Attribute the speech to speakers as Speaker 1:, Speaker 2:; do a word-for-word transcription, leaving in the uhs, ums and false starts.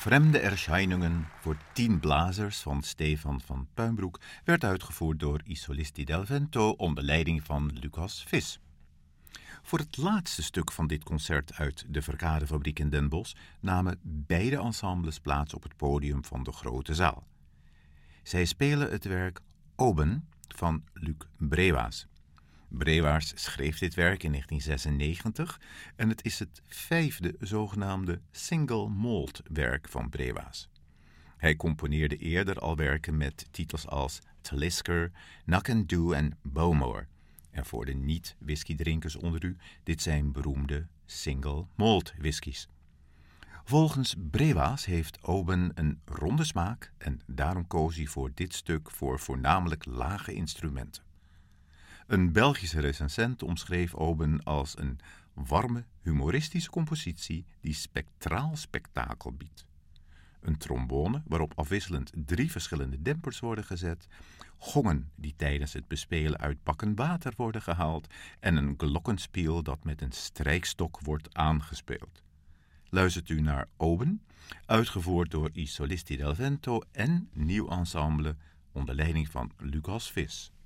Speaker 1: Vreemde Erscheinungen voor tien blazers van Stefan van Puimbroek werd uitgevoerd door I Solisti del Vento onder leiding van Lucas Vis. Voor het laatste stuk van dit concert uit de Verkadefabriek in Den Bosch namen beide ensembles plaats op het podium van de grote zaal. Zij spelen het werk Oben van Luc Brewaas. Brewaas schreef dit werk in negentien zesennegentig en het is het vijfde zogenaamde single malt werk van Brewaas. Hij componeerde eerder al werken met titels als Talisker, Knock and Do en Bowmore. En voor de niet-whiskydrinkers onder u, dit zijn beroemde single malt whiskies. Volgens Brewaas heeft Oben een ronde smaak en daarom koos hij voor dit stuk voor voornamelijk lage instrumenten. Een Belgische recensent omschreef Oben als een warme, humoristische compositie die spectraal spektakel biedt. Een trombone waarop afwisselend drie verschillende dempers worden gezet, gongen die tijdens het bespelen uit bakken water worden gehaald en een glockenspiel dat met een strijkstok wordt aangespeeld. Luistert u naar Oben, uitgevoerd door I Solisti del Vento en nieuw ensemble onder leiding van Lucas Vis.